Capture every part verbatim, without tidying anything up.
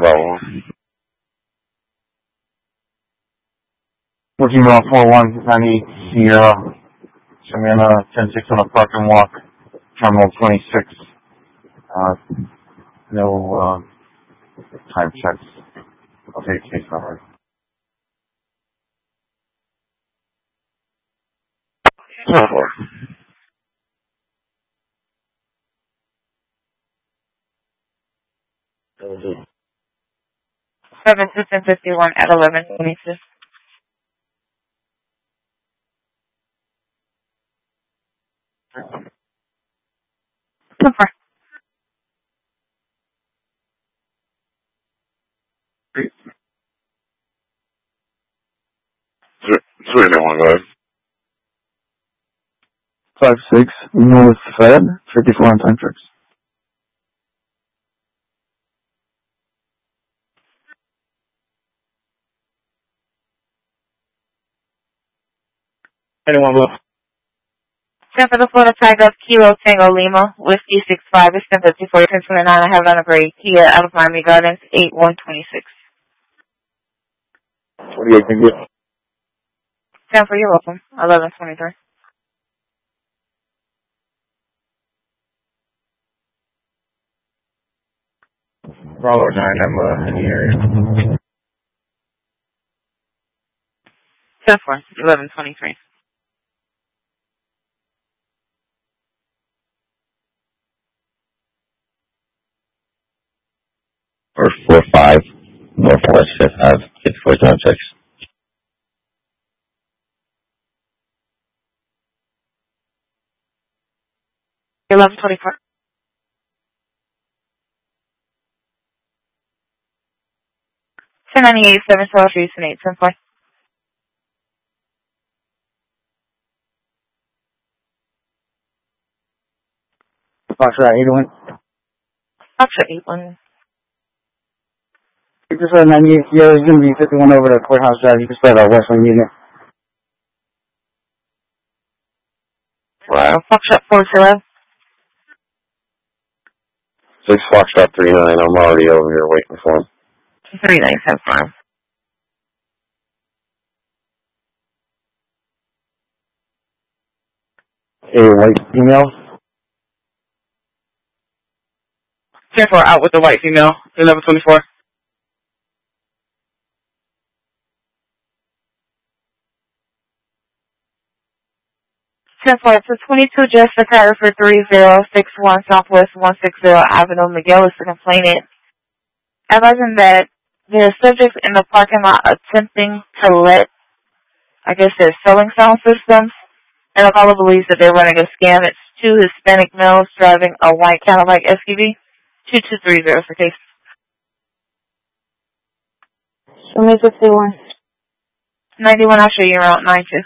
Bravo. Looking about four one ninety Sierra, Savannah ten six on a park and walk, Terminal twenty-six. Uh, no uh, time checks. I'll take case number. Four. Seven system fifty one at eleven twenty six. Super. Three, three, no one, go ahead. Five six North Fed, fifty four on time checks. Anyone will. Ten for the Florida Tiger Kilo Tango Lima, Whiskey six five, is ten fifty four, ten twenty nine. I have it on a grade Kia out of Miami Gardens, eight one twenty six. twenty-eight, thank you. Ten for, you're welcome. Eleven twenty three. Bravo nine, I'm uh, in the area. Ten for, eleven twenty three. Or four five, Northwest Fifth Ave, fifty-four time checks. Eleven twenty four. Ten ninety eight, seven twelve, Houston eight ten four. Foxtrot eighty-one. Foxtrot eight one. You just said ninety-eight Sierra is going to be fifty-one over the Courthouse Drive. You just said our Westland unit. Wow. Foxtrot four zero. Six Foxtrot three nine, I'm already over here waiting for him. Three nine seven five. A white female. Ten four out with the white female, eleven twenty four. Ten four, it's a twenty-two Jessica for three zero six one Southwest one sixty Avenue. Miguel is the complainant. Advising that there are subjects in the parking lot attempting to let, I guess they're selling sound systems, and the caller believes that they're running a scam. It's two Hispanic males driving a white Cadillac S U V. two two three zero for case. Show me fifty-one. ninety-one, I'll show you around nine two.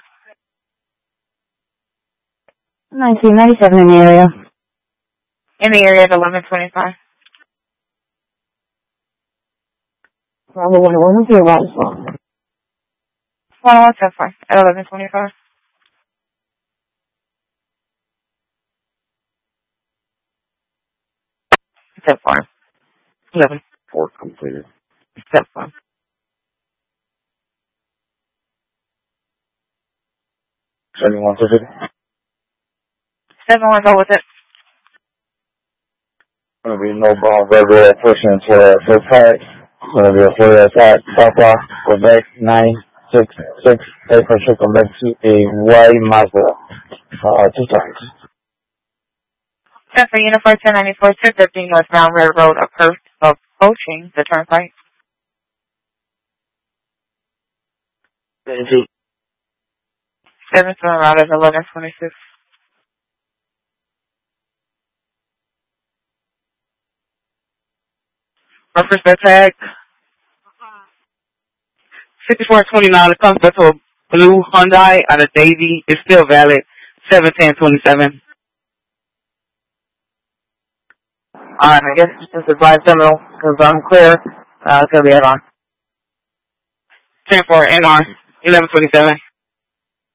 nineteen ninety-seven in the area. In the area at eleven twenty-five. Probably one one with your right as well. one one ten four at eleven twenty-five. ten four. eleven. Four completed. ten four. seventy-one fifty. seven one, go with it. Going to be no ball regular person for a full pack. Going to be a full attack. Papa, Quebec nine six six. Eight for sure, Quebec to a white Mazda. Uh, two times. ten for Uniform ten ninety-four, two fifteen Northbound Railroad, approaching the turnpike. Twenty-two. seven to around at eleven twenty-six. Reference that tag. fifty-four twenty-nine, it comes back to a blue Hyundai out of Davie. It's still valid. seven ten twenty-seven. Alright, I guess just advise terminal, because I'm clear. Uh, it's going to be head on. ten four N R, eleven twenty-seven.